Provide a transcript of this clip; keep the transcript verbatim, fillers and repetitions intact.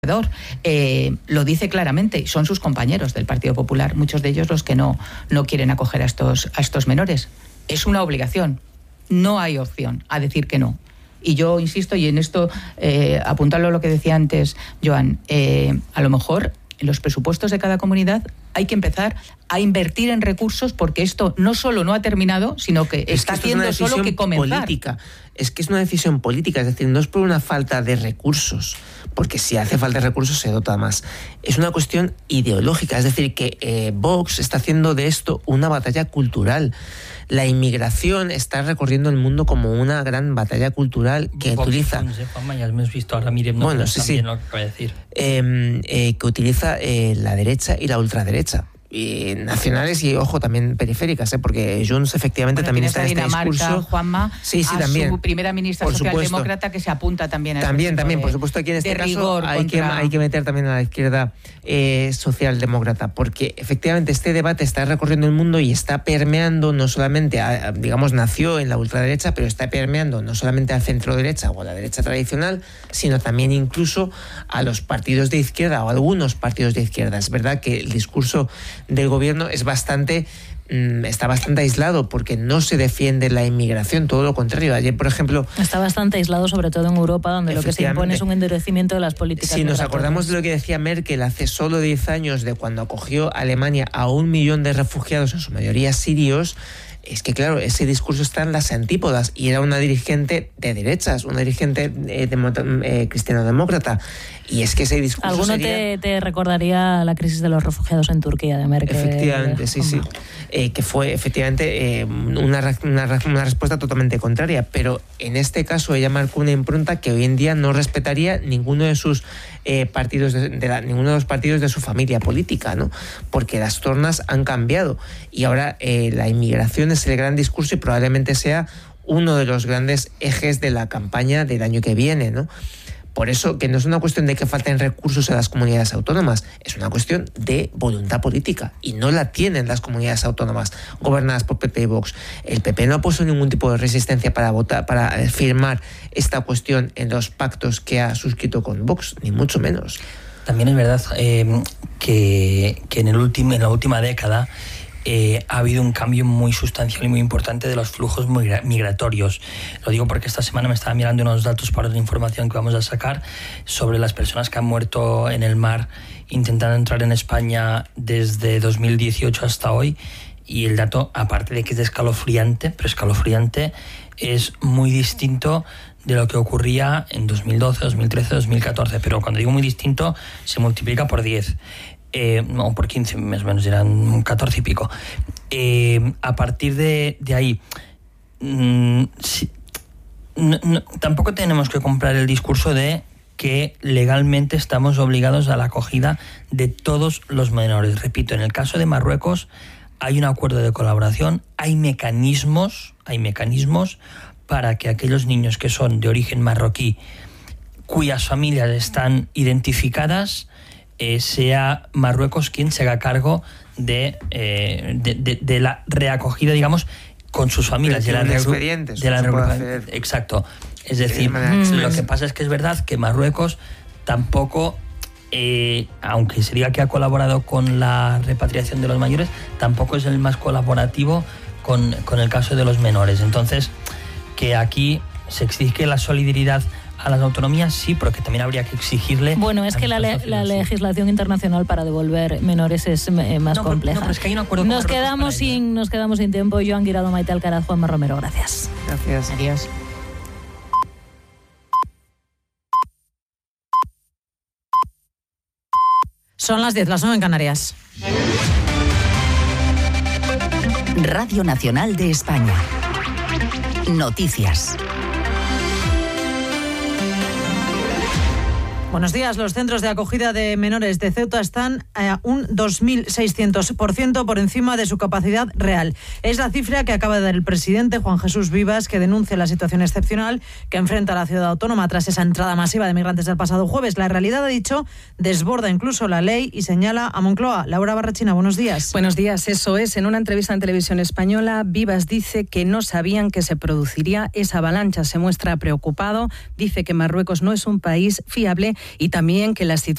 Eh, lo dice claramente, son sus compañeros del Partido Popular, muchos de ellos los que no, no quieren acoger a estos, a estos menores. Es una obligación, no hay opción a decir que no. Y yo insisto, y en esto, eh, apuntando a lo que decía antes Joan, eh, a lo mejor en los presupuestos de cada comunidad hay que empezar a invertir en recursos, porque esto no solo no ha terminado, sino que es está que haciendo solo que comenzar. Política. Es que es una decisión política, es decir, no es por una falta de recursos, porque si hace falta de recursos se dota más. Es una cuestión ideológica, es decir, que eh, Vox está haciendo de esto una batalla cultural. La inmigración está recorriendo el mundo como una gran batalla cultural que Vox, utiliza... No sé, Juanma, ya me has visto ahora, Miriam, no, bueno, sí, sí. Lo que voy a decir. Eh, eh, que utiliza eh, la derecha y la ultraderecha. Y nacionales y, ojo, también periféricas, ¿eh? Porque Junts efectivamente bueno, también está en este Dinamarca, discurso. Juanma, sí, sí, a también. su primera ministra por socialdemócrata supuesto. que se apunta también a También, también, de, por supuesto, aquí en este caso hay, contra... que, hay que meter también a la izquierda eh, socialdemócrata, porque efectivamente este debate está recorriendo el mundo y está permeando no solamente, a, a, digamos, nació en la ultraderecha, pero está permeando no solamente al centro derecha o a la derecha tradicional, sino también incluso a los partidos de izquierda o a algunos partidos de izquierda. Es verdad que el discurso del gobierno es bastante está bastante aislado porque no se defiende la inmigración, todo lo contrario. Ayer, por ejemplo... Está bastante aislado, sobre todo en Europa, donde lo que se impone es un endurecimiento de las políticas. Si nos acordamos de lo que decía Merkel hace solo diez años, de cuando acogió a Alemania a un millón de refugiados, en su mayoría sirios, es que, claro, ese discurso está en las antípodas y era una dirigente de derechas, una dirigente eh, de, eh, cristiano-demócrata. Y es que ese discurso Alguno sería... te, te recordaría la crisis de los refugiados en Turquía de Merkel. Efectivamente, sí, sí. Eh, que fue efectivamente eh, una, una, una respuesta totalmente contraria. Pero en este caso ella marcó una impronta que hoy en día no respetaría ninguno de sus eh, partidos, de, de la, ninguno de los partidos de su familia política, ¿no? Porque las tornas han cambiado y ahora eh, la inmigración es el gran discurso y probablemente sea uno de los grandes ejes de la campaña del año que viene, ¿no? Por eso que no es una cuestión de que falten recursos a las comunidades autónomas, es una cuestión de voluntad política y no la tienen las comunidades autónomas gobernadas por P P y Vox. El P P no ha puesto ningún tipo de resistencia para votar, para firmar esta cuestión en los pactos que ha suscrito con Vox, ni mucho menos. También es verdad eh, que, que en, el último, en la última década Eh, ha habido un cambio muy sustancial y muy importante de los flujos migra- migratorios. Lo digo porque esta semana me estaba mirando unos datos para la información que vamos a sacar sobre las personas que han muerto en el mar intentando entrar en España desde dos mil dieciocho hasta hoy, y el dato, aparte de que es escalofriante, pero escalofriante, es muy distinto de lo que ocurría en dos mil doce, dos mil trece, dos mil catorce, pero cuando digo muy distinto se multiplica por diez. Eh, no, por quince, más o menos, eran catorce y pico. Eh, a partir de, de ahí, mmm, si, no, no, tampoco tenemos que comprar el discurso de que legalmente estamos obligados a la acogida de todos los menores. Repito, en el caso de Marruecos hay un acuerdo de colaboración, hay mecanismos, hay mecanismos para que aquellos niños que son de origen marroquí, cuyas familias están identificadas, Eh, sea Marruecos quien se haga cargo de, eh, de, de, de la reacogida, digamos, con sus familias. De la expedientes. De la reacogida. Exacto. Es decir, mm. lo que pasa es que es verdad que Marruecos tampoco, eh, aunque se diga que ha colaborado con la repatriación de los mayores, tampoco es el más colaborativo con, con el caso de los menores. Entonces, que aquí se exige la solidaridad a las autonomías, sí, pero que también habría que exigirle... Bueno, es que la, le, la legislación internacional para devolver menores es eh, más no, compleja. No, pero es que hay un acuerdo nos, quedamos sin, nos quedamos sin tiempo. Joan Guirado, Maite Alcaraz, Juanma Romero, gracias. Gracias. Adiós. Son las diez, las nueve en Canarias. Radio Nacional de España. Noticias. Buenos días. Los centros de acogida de menores de Ceuta están a un dos mil seiscientos por ciento por encima de su capacidad real. Es la cifra que acaba de dar el presidente Juan Jesús Vivas, que denuncia la situación excepcional que enfrenta la ciudad autónoma tras esa entrada masiva de migrantes del pasado jueves. La realidad, ha dicho, desborda incluso la ley y señala a Moncloa. Laura Barrachina, buenos días. Buenos días, eso es. En una entrevista en Televisión Española, Vivas dice que no sabían que se produciría esa avalancha. Se muestra preocupado, dice que Marruecos no es un país fiable y también que las